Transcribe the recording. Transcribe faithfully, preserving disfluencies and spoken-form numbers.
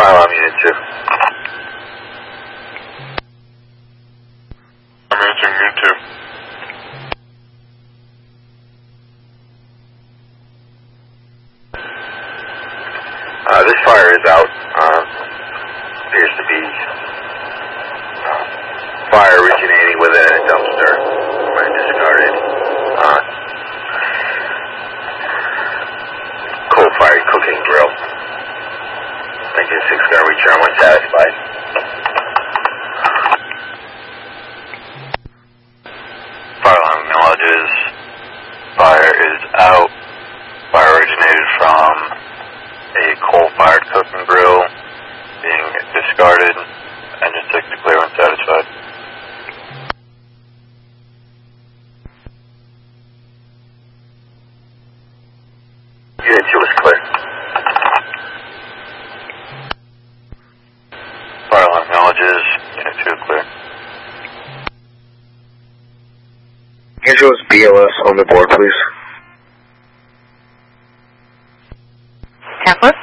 Fire alarm unit two. I'm answering unit two. Uh, this fire is out. Uh, appears to be uh, fire originating within a dumpster. Right, discarded. Uh, coal-fired cooking grill. Lincoln six gonna return when satisfied. Fire alarm acknowledges. Fire is out. Fire originated from a coal-fired cooking grill being discarded. Engine six to clear when satisfied. Unit two is clear. Fire alarm acknowledges. Unit two clear. Can you show us B L S on the board, please? Tesla?